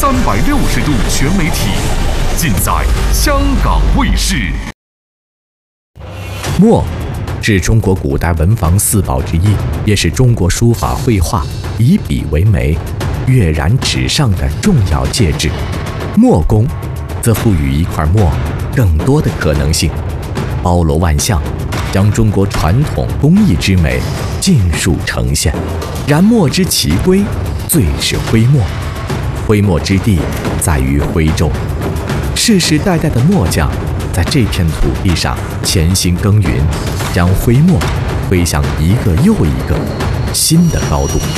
360度全媒体，尽在香港卫视。 墨是中国古代文房四宝之一，也是中国书法绘画以笔为媒、跃然纸上的重要介质。墨工则赋予一块墨更多的可能性，包罗万象，将中国传统工艺之美尽数呈现。然墨之奇归，最是徽墨。徽墨之地在于徽州，世世代代的墨匠在这片土地上潜心耕耘，将徽墨推向一个又一个新的高度。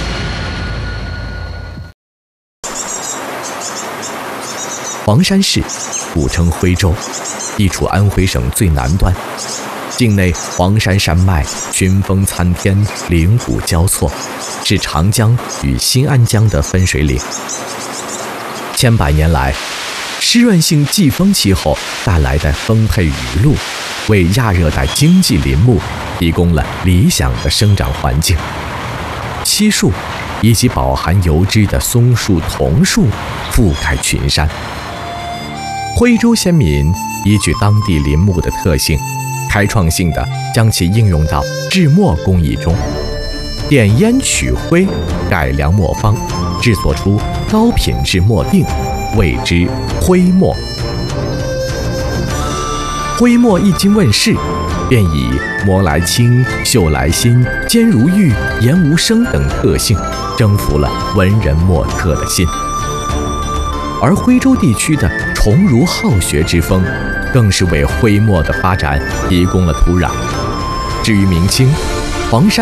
黄山市古称徽州，地处安徽省最南端，境内黄山山脉群峰参天，岭谷交错，是长江与新安江的分水岭。千百年来，湿润性季风气候带来的丰沛雨露，为亚热带经济林木提供了理想的生长环境。漆树以及饱含油脂的松树、桐树覆盖群山。徽州先民依据当地林木的特性，开创性地将其应用到制墨工艺中，点烟取徽，改良墨方，制作出高品质墨锭，谓之徽墨。徽墨一经问世，便以磨来轻、绣来新、坚如玉、颜无声等特性，征服了文人墨客的心。而徽州地区的崇儒好学之风，更是为徽墨的发展提供了土壤。至于明清，黄山